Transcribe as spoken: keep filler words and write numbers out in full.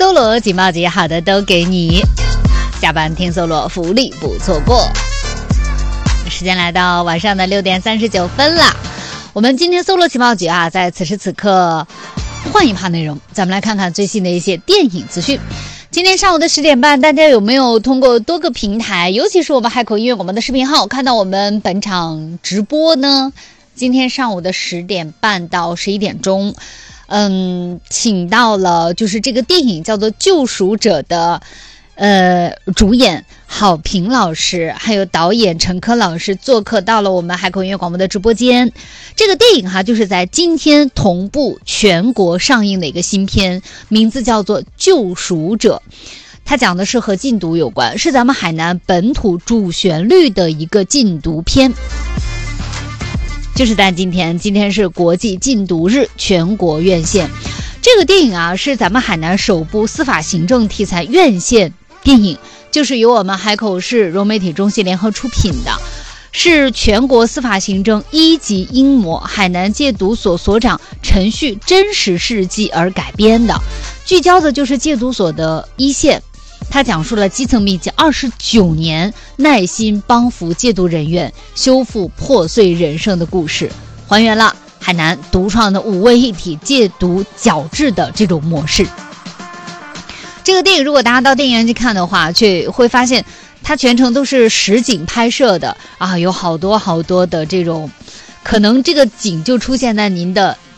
搜罗警报节，好的都给你。下班听搜罗，福利不错过。时间来到晚上的六点三十九分了。我们今天搜罗情报局啊，在此时此刻换一趴内容，咱们来看看最新的一些电影资讯。今天上午的十点半，大家有没有通过多个平台，尤其是我们海口音乐广播的视频号，看到我们本场直播呢？今天上午的十点半到十一点钟，嗯，请到了就是这个电影叫做《救赎者》的呃主演郝平老师，还有导演陈科老师做客到了我们海口音乐广播的直播间。这个电影哈，就是在今天同步全国上映的一个新片，名字叫做《救赎者》。它讲的是和禁毒有关，是咱们海南本土主旋律的一个禁毒片。就是在今天，今天是国际禁毒日，全国院线。这个电影啊，是咱们海南首部司法行政题材院线电影，就是由我们海口市融媒体中心联合出品的，是全国司法行政一级英模海南戒毒所所长陈旭真实事迹而改编的，聚焦的就是戒毒所的一线。他讲述了基层密集二十九年耐心帮扶戒毒人员修复破碎人生的故事，还原了海南独创的五位一体戒毒矫治的这种模式。这个电影如果大家到电影院去看的话，就会发现它全程都是实景拍摄的啊，有好多好多的这种，可能这个景就出现在您的